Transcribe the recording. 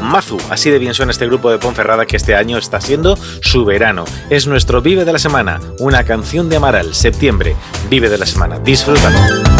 Mazu. Así de bien suena este grupo de Ponferrada que este año está siendo su verano. Es nuestro Vive de la Semana, una canción de Amaral, septiembre, Vive de la Semana. Disfrútalo.